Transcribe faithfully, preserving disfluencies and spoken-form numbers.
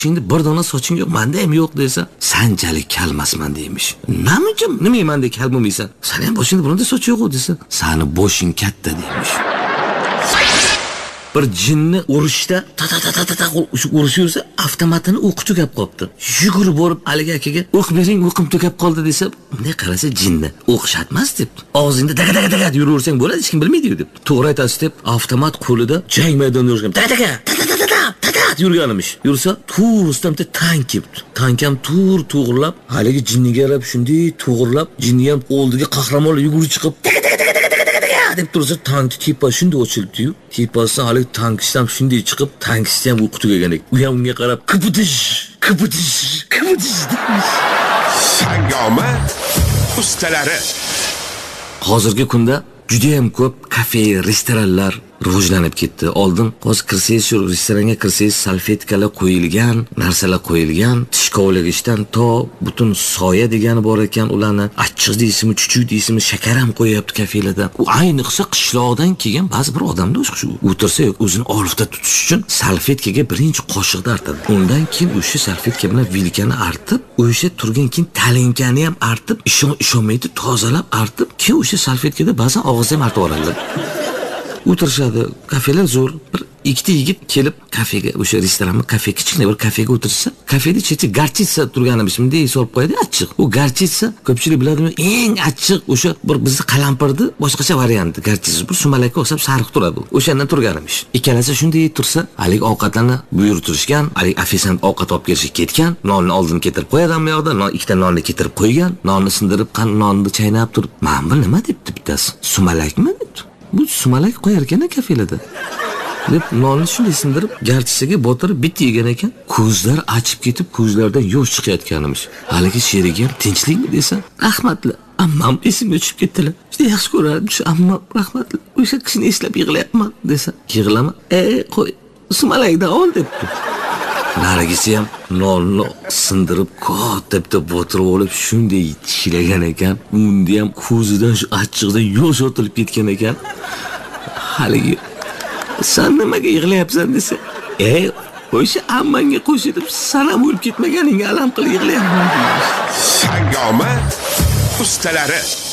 Şimdi bir dona soching yo'q, menda ham yo'q desa, sanchalik kalmasman deymish. Namichim, nima menda kal bo'lmaysan? Sen ham boshingda bironta soch yo'q desa, sani boshing katta deymish. Bir jinni urushda ta ta ta ta ta urishursa, avtomatini o'q tugab qopti. Yugurib borib haligi akaga o'q bering, o'qim tugab qoldi desa, bunday qarasa jinni o'q shatmas deb. Og'zingda daga daga daga yuraversang bo'ladi, hech kim bilmaydi deb. To'g'ri aytasiz deb, avtomat qo'lida jang maydonida yurgan. Daga daga yurganimish. Yursa, to'g'risdan bitta tank kelibdi. Tank ham tur to'g'irlab, haligi jinniga qarab shunday to'g'irlab, jinni ham oldiga qahramonlar yugurib chiqib deb tursa, tankni tepa shunday ochilibdi-yu. Tepasidan haligi tankishdan shunday chiqib, tankishda ham o'q tugagan ekan. U ham unga qarab, "Kıpıdış, kıpıdış, kıpıdış" demiş. Sangoma ustalari. Hozirgi kunda juda ham ko'p kafe, restoranlar rivojlanib ketdi. Oldin hozir kirsangiz, shu restoranga kirsangiz, salfetkalar qo'yilgan, narsalar qo'yilgan, tish kovlagichdan to butun soya degani bor ekan, ularni achchiq deysizmi, chuchuk deysizmi, shakar ham qo'yapti kafelarda. U ayniqsa qishloqdan kelgan ba'zi bir odamlar o'sha o'tirsa, o'zini olifta tutish uchun salfetkaga birinchi qoshiqda artadi. Undan keyin o'sha salfetka bilan vilkani artib, o'sha turgan keyin talinkani ham artib, ishon ishonmaydi, tozalab artib, keyin o'sha salfetkada ba'zan og'izda ham artib oladi. O'tirishadi, kafelar zo'r. Bir ikkita yigit kelib kafega, o'sha restoranmi, kafe, kichkina bir kafega o'tirsa, kafeda chetida garchitsa turganimiz, bunday solib qo'yadi, achchiq. U garchitsa ko'pchilik biladimi, eng achchiq o'sha bir bizni qalampirni boshqacha varianti. Garchitsa bir sumalakka o'xshab sariq turadi. O'shandan turganimiz. Ikkalasi shunday tursa, halik ovqatlarni buyurtirishgan, halik ofisant ovqat olib kelishga ketgan, nonni oldin keltirib qo'yadi hamma yoqda, non ikkita nonni keltirib qo'ygan, nonni sindirib, qan nonni chaynab turib, "Men bu nima?" debdi bittasi. "Sumalakmi?" debdi. Bu sumalak qo'yar ekan kafelada. Deb nonni shunday sindirib, garchisaga botirib bitta yegan ekan, ko'zlar achib ketib, ko'zlaridan yosh chiqayotganimiz. Haligi sherigi ham tinchlikmi desa, "Rahmatli, ammam esimga tushib ketdilar. Juda yaxshi ko'rardim shu ammam, rahmatli. O'sha kishini eslab yig'layapman" desa, "Yig'lama, ey qo'y, sumalakdan ol" debdi. Narigisi ham nonni sindirib, katta bitta botirib olib, shunday tishlagan ekan, unda ham ko'zidan shu achchiqdan yosh otilib ketgan ekan. Haligi "Sen nimaga yig'layapsan" desa, "Ey, o'sha ammangga qo'shilib, sen ham o'lib ketmaganingga alam qilib yig'layapman" deydi. Sangoma ustalari.